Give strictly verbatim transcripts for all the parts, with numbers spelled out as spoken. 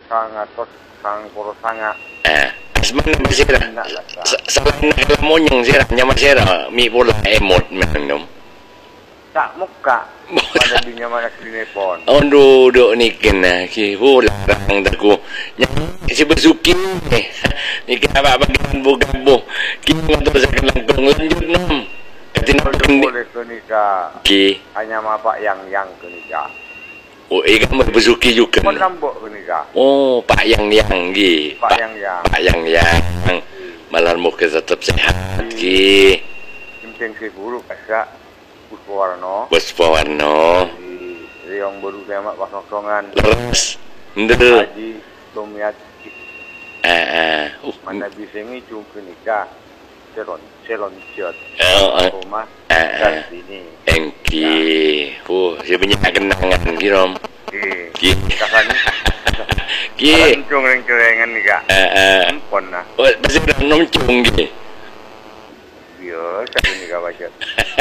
sangat tos sang poro sanga. Ah, asman masira. Salah na kala monyong sira nya masira mi bola emot menom. Tak muka. Pada binya mana sinepon. Ondo do ni kena ki bola rang daku. Nya si besuki ni. Ni kaba bagian bugambo. Ki motor sa kalangkong lanjut nom. Katinapin boleh kenika. Ki Hanya mapak yang-yang kenika. oh, ikan mau besuki juga. Pon rambut kenika. Oh, Pak Yang Yang gi. Pak Yang Yang. Pak Yang Yang. Malam muka tetap sehat gi. Penting si guru asa Puspawarno. Puspawarno. Riong baru kiamat pasong-songan. Leres. Ndeu. Haji Tomiat. Ah ah. Uh. Mana bisa ngicu kenika. Selon selon ciot. Oh, rumah ah ah. sini. Engki. Oh, saya punya kenangan gi rom. Ki. Kasani. Ki. Rencong-rencongan nih kak. Ah ah. Empon nah. Oh, masih dah nomcung gi. Biasa ini kak baca.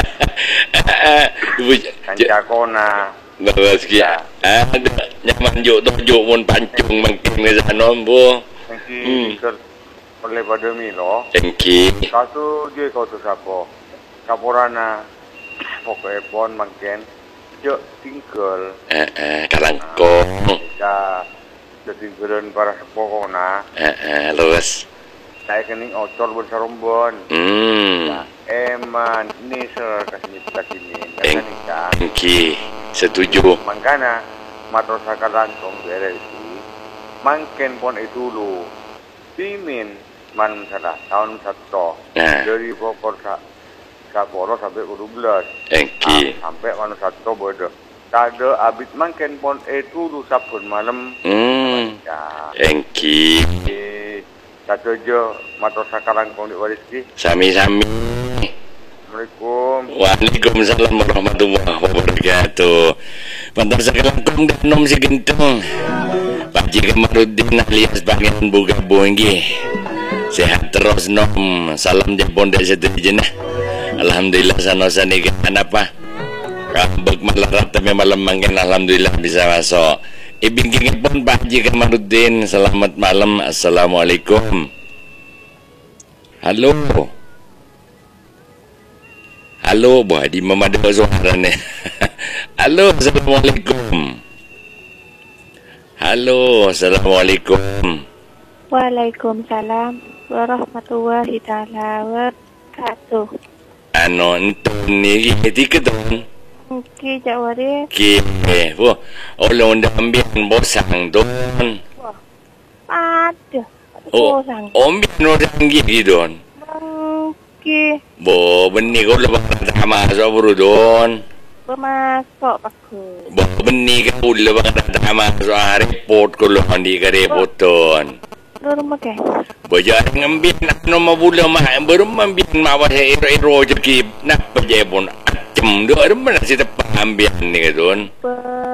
Kancakona. Leres ki. Ah, nyaman juk tu juk mun pancung mangkin ke sana bu. Engki oleh pada milo. Engki. Kau tu dia kau tu siapa? Kaporana pokoknya pon mangkin. Jok tinggal. Eh eh kalangkong. Ya, tinggalan para sepokona. Eh eh leres. Saya kening ocor bersarombon. Hmm. Eman ni ser kasih kasini. Engki. Setuju. Mangkana matrosa kalangkong beres. Mangkin pon itu dulu. Pimin man salah tahun satu. Nah. Dari pokok sa saporo sampai dua belas. Engki. Sampai mana satu bodoh. Tade abis mangkin pon itu dulu sabun malam. Hmm. Ya. Engki. Satu jo matrosa kalangkong di wariski. Sami-sami. Assalamualaikum. Waalaikumsalam warahmatullahi wabarakatuh. Pantas kalangkong dan nom si gentong. Pak Ji Kamarudin alias bagian buga bungi. Sehat terus nom. Salam Jepon dari situ jenah. Alhamdulillah sanosa nih kan apa? Kambek malarat tapi malam mangkin alhamdulillah bisa masuk. Ibingking pun Pak Ji Kamarudin. Selamat malam. Assalamualaikum. Halo. Halo, boh di memada suaranya. Halo, assalamualaikum. Halo, assalamualaikum. Waalaikumsalam warahmatullahi taala wabarakatuh. Ano entun ni tiket don. Oke, jawari. Ki, eh, bo. Olo nda ambian bosang don. Wah. Aduh. Oh, bosang. ambian orang gigi don. Oke. Bo, benih kau lepas sama so buru don. Bermasuk aku. Bo, benih kau lepas sama so report kau lo andi ke report don. Lu rumah ke? Baja ngambil no mabula mah baru mambil mawas ero ero jeki nak pejebon acem do ada mana sih tepat ambil ni don. Be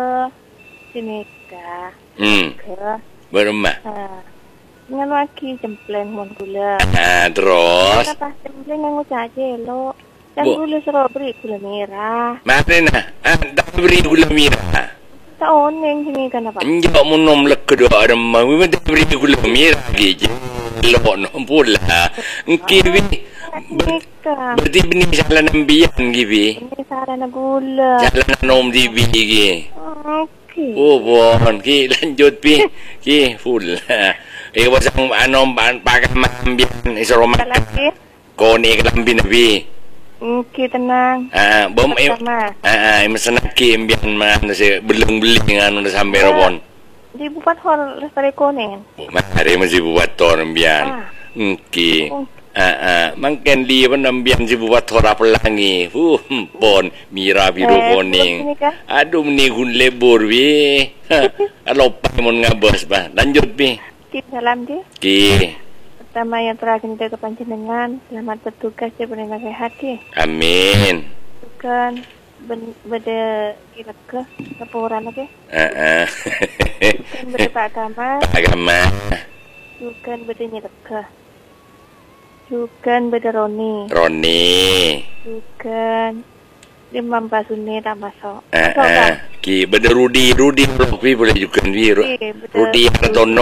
sini ka. Hmm. Ke. Baru mah. Ha. Ngan lagi jempleng mon gula. Ah terus. Apa jempleng nang ucap je lo. Dan gula strawberry gula merah. Mana nah? Ah tak beri gula merah. Tak oneng sini kan apa? Enjak munum lek kedua ada mah memang tak beri gula merah gigi. Lo no pula. Engki berarti benih salah nambian gibi. Ini saran gula. Salah nom di bigi. Okey. Oh bon, ki lanjut pi. Ki full. Eh pasang anom pakai mambian isoromat. Lagi. Ko ni kelambin pi. Okey tenang. Ah, bom eh. Ah, em senaki ambian man se beling-beling anu sampai robon. Di buat hol lestari konen. Mari masih buat tor ambian. Engki. Ah ah, mangken li pun ambian si buat tor pelangi. Uh, pon mira biru kuning. Aduh ni gun lebur wi. Alopai mon ngabos bah. Lanjut pi. Salam di. Ki. Pertama yang terakhir kita kepanjenengan, selamat bertugas di benar sehat ya. Amin. Bukan beda kira ke kepuran oke? Heeh. Bukan beda Pak Agama. Pak Agama. Bukan beda nyedeka. Bukan beda Roni. Roni. Bukan Imam Basuni tak masuk. Heeh. Ki beda Rudi, Rudi Rudi boleh juga ni. Rudi Hartono.